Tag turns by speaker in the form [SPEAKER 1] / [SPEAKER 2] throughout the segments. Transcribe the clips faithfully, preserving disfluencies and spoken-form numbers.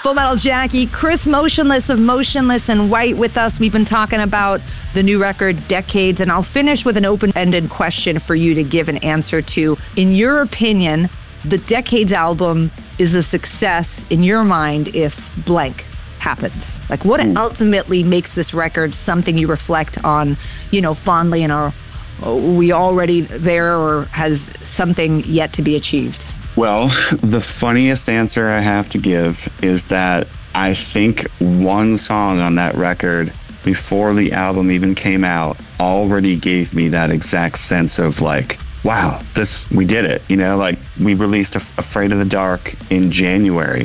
[SPEAKER 1] Full Metal Jackie, Chris Motionless of Motionless in White with us. We've been talking about the new record, Decades, and I'll finish with an open-ended question for you to give an answer to. In your opinion, the Decades album is a success in your mind if blank happens? Like, what ultimately makes this record something you reflect on, you know, fondly, and are we already there, or has something yet to be achieved?
[SPEAKER 2] Well, the funniest answer I have to give is that I think one song on that record before the album even came out already gave me that exact sense of like, wow, this, we did it. You know, like we released Afraid of the Dark in January,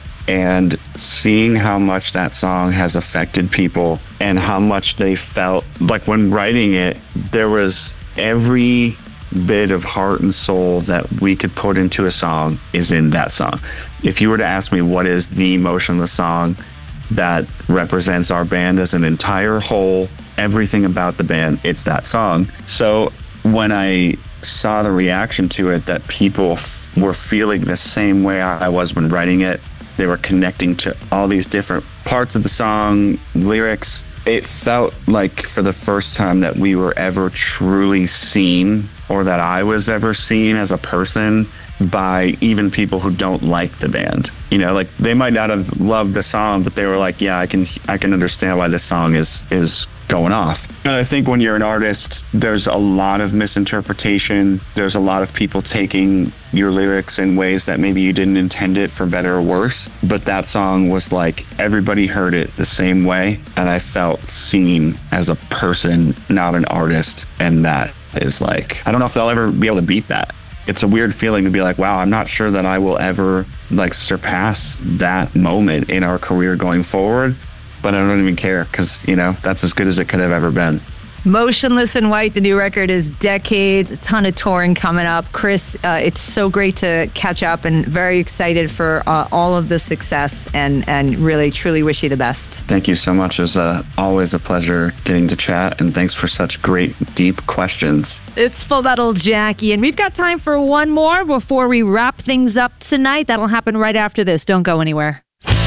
[SPEAKER 2] and seeing how much that song has affected people and how much they felt like when writing it, there was every bit of heart and soul that we could put into a song is in that song. If you were to ask me what is the Motionless song that represents our band as an entire whole, everything about the band, it's that song. So when I saw the reaction to it, that people f- were feeling the same way I was when writing it, they were connecting to all these different parts of the song, lyrics. It felt like for the first time that we were ever truly seen, or that I was ever seen as a person by even people who don't like the band. You know, like they might not have loved the song, but they were like, yeah, I can I can understand why this song is is going off. And I think when you're an artist, there's a lot of misinterpretation. There's a lot of people taking your lyrics in ways that maybe you didn't intend it, for better or worse. But that song was like, everybody heard it the same way. And I felt seen as a person, not an artist. And that is like, I don't know if they'll ever be able to beat that. It's a weird feeling to be like, wow, I'm not sure that I will ever like surpass that moment in our career going forward. But I don't even care, because, you know, that's as good as it could have ever been.
[SPEAKER 1] Motionless in White, the new record is Decades. A ton of touring coming up. Chris, uh, it's so great to catch up, and very excited for uh, all of the success, and, and really, truly wish you the best.
[SPEAKER 2] Thank you so much. It was uh, always a pleasure getting to chat, and thanks for such great, deep questions.
[SPEAKER 1] It's Full Metal Jackie, and we've got time for one more before we wrap things up tonight. That'll happen right after this. Don't go anywhere.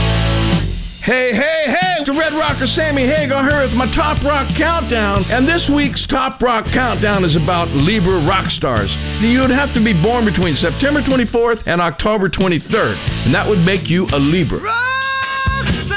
[SPEAKER 3] Hey, hey, hey! The Red Rocker Sammy Hagar here with my Top Rock Countdown. And this week's Top Rock Countdown is about Libra rock stars. You would have to be born between September twenty-fourth and October twenty-third, and that would make you a Libra. Roxanne,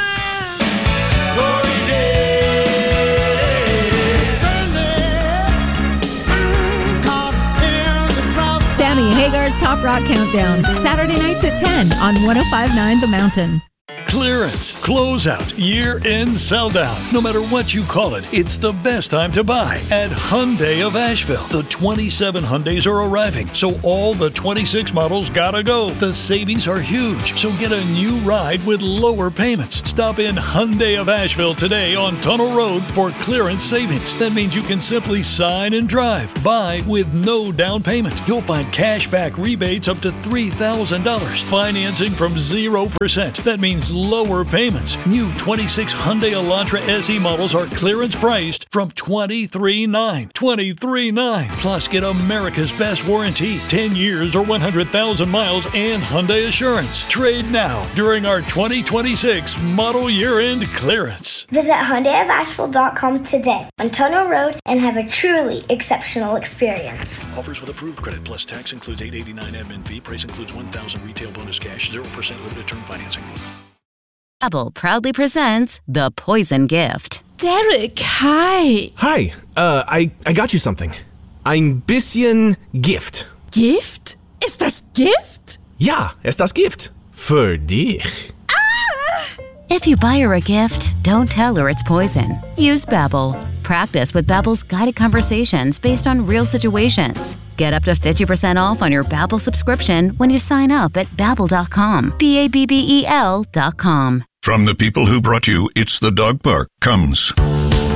[SPEAKER 4] Sammy Hagar's Top Rock Countdown, Saturday nights at ten on one oh five point nine The Mountain.
[SPEAKER 5] Clearance, closeout, year-end sell-down. No matter what you call it, it's the best time to buy at Hyundai of Asheville. The twenty-seven Hyundais are arriving, so all the twenty-six models gotta go. The savings are huge, so get a new ride with lower payments. Stop in Hyundai of Asheville today on Tunnel Road for clearance savings. That means you can simply sign and drive. Buy with no down payment. You'll find cashback rebates up to three thousand dollars. Financing from zero percent. That means lower payments. New twenty-six Hyundai Elantra S E models are clearance priced from twenty-three thousand nine hundred dollars. twenty-three thousand nine hundred dollars. Plus, get America's best warranty, ten years or one hundred thousand miles, and Hyundai Assurance. Trade now during our twenty twenty-six model year-end clearance.
[SPEAKER 6] Visit Hyundai of Asheville dot com today on Tunnel Road and have a truly exceptional experience.
[SPEAKER 5] Offers with approved credit plus tax includes eight dollars and eighty-nine cents admin fee. Price includes one thousand dollars retail bonus cash, zero percent limited term financing.
[SPEAKER 7] Babbel proudly presents The Poison Gift.
[SPEAKER 8] Derek, hi.
[SPEAKER 9] Hi, uh, I, I got you something. Ein bisschen Gift.
[SPEAKER 8] Gift? Ist das Gift?
[SPEAKER 9] Ja, ist das Gift. Für dich.
[SPEAKER 8] Ah!
[SPEAKER 7] If you buy her a gift, don't tell her it's poison. Use Babbel. Practice with Babbel's guided conversations based on real situations. Get up to fifty percent off on your Babbel subscription when you sign up at babbel dot com. B A B B E L dot com.
[SPEAKER 10] From the people who brought you It's the Dog Park comes